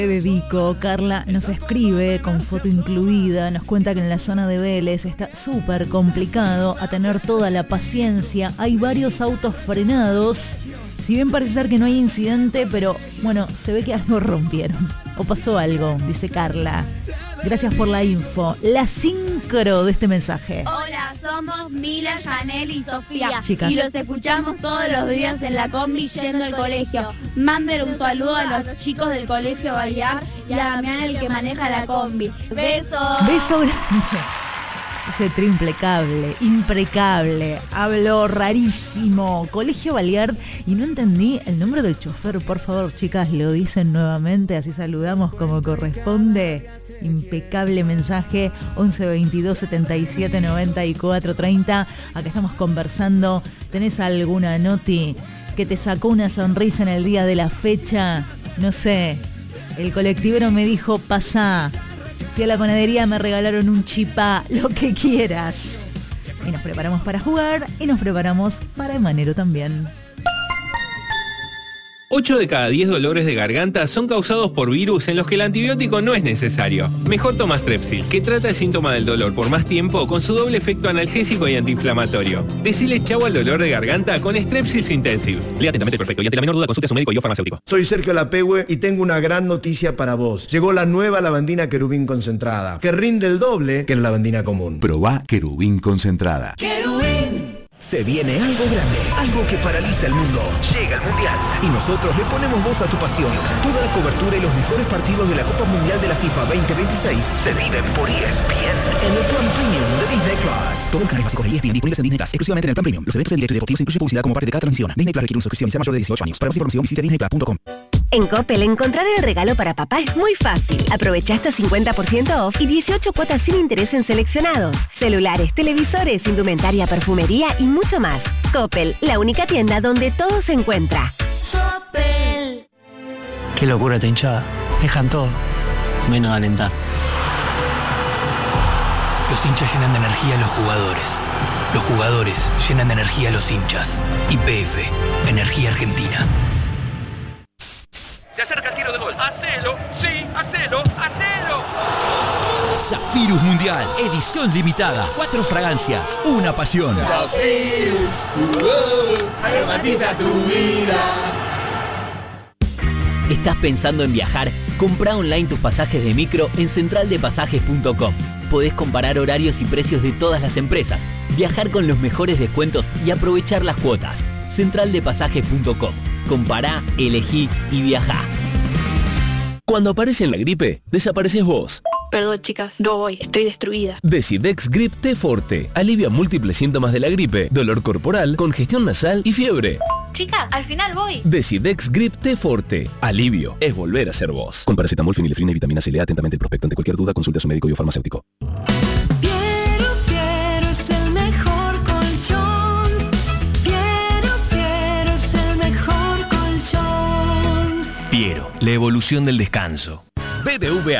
Le dedico. Carla nos escribe con foto incluida, nos cuenta que en la zona de Vélez está súper complicado a tener toda la paciencia, hay varios autos frenados, si bien parece ser que no hay incidente, pero bueno, se ve que algo rompieron o pasó algo, dice Carla. Gracias por la info. La sincro de este mensaje. Hola, somos Mila, Janel y Sofía. Chicas. Y los escuchamos todos los días en la combi yendo al colegio. Manden un saludo a los chicos del colegio Balear y a Damián, el que maneja la combi. Besos. Beso grande. Ese triple cable, impecable, hablo rarísimo. Colegio Balear, y no entendí el nombre del chofer. Por favor, chicas, lo dicen nuevamente, así saludamos como corresponde. Impecable mensaje, 11 22 77 94 30. Acá estamos conversando. ¿Tenés alguna noti que te sacó una sonrisa en el día de la fecha? No sé, el colectivero me dijo, pasá. Fui a la panadería, me regalaron un chipá, lo que quieras. Y nos preparamos para jugar y nos preparamos para el manero también. 8 de cada 10 dolores de garganta son causados por virus en los que el antibiótico no es necesario. Mejor toma Strepsils, que trata el síntoma del dolor por más tiempo con su doble efecto analgésico y antiinflamatorio. Decile chau al dolor de garganta con Strepsils Intensive. Lea atentamente el prospecto y ante la menor duda consulte a su médico y o farmacéutico. Soy Sergio Lapehue y tengo una gran noticia para vos. Llegó la nueva lavandina Querubín concentrada, que rinde el doble que la lavandina común. Probá Querubín concentrada. ¡Querubín! Se viene algo grande, algo que paraliza el mundo. Llega el Mundial. Y nosotros le ponemos voz a tu pasión. Toda la cobertura y los mejores partidos de la Copa Mundial de la FIFA 2026 se viven por ESPN en el plan premium de Disney Plus. Todos los canales básicos de ESPN disponibles en Disney Plus, exclusivamente en el plan premium. Los eventos en directo y deportivos incluyen publicidad como parte de cada transmisión. Disney Plus requiere una suscripción y sea mayor de 18 años. Para más información visite disneyplus.com. En Coppel, encontrar el regalo para papá es muy fácil. Aprovecha hasta 50% off y 18 cuotas sin interés en seleccionados. Celulares, televisores, indumentaria, perfumería y mucho más. Coppel, la única tienda donde todo se encuentra. Coppel. Qué locura esta hinchada. Dejan todo, menos alentar. Los hinchas llenan de energía a los jugadores. Los jugadores llenan de energía a los hinchas. YPF, Energía Argentina. Se acerca el tiro de gol. ¡Hacelo! ¡Sí! ¡Hacelo! ¡Hacelo! Zafirus Mundial, edición limitada. 4 fragancias, una pasión. Zafirus, aromatiza tu vida. ¿Estás pensando en viajar? Comprá online tus pasajes de micro en centraldepasajes.com. Podés comparar horarios y precios de todas las empresas, viajar con los mejores descuentos y aprovechar las cuotas. Centraldepasajes.com. Compará, elegí y viajá. Cuando aparece en la gripe, desapareces vos. Perdón, chicas, no voy, estoy destruida. Decidex Grip T Forte alivia múltiples síntomas de la gripe, dolor corporal, congestión nasal y fiebre. Chicas, al final voy. Decidex Grip T Forte. Alivio es volver a ser vos. Con paracetamol, fenilefrina y vitamina C. Lea atentamente el prospecto. Ante cualquier duda, consulte a su médico y o farmacéutico. Piero es el mejor colchón. Piero es el mejor colchón. Piero, la evolución del descanso. BBVA